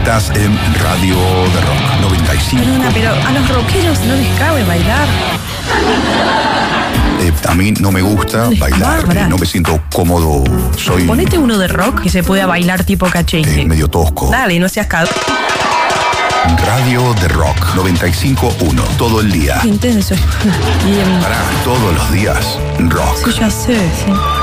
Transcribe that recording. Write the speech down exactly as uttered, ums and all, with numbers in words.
Estás en Radio de Rock noventa y cinco. Perdona, pero a los rockeros no les cabe bailar. Eh, a mí no me gusta Ay, bailar, bárbara. eh, no me siento cómodo. Soy Ponete uno de rock que se pueda bailar tipo cachengue. eh, medio tosco. Dale, no seas cagado. Radio de Rock noventa y cinco punto uno. Todo el día. Intenso. Bien. Para todos los días. Rock. Sí, ya sé, sí.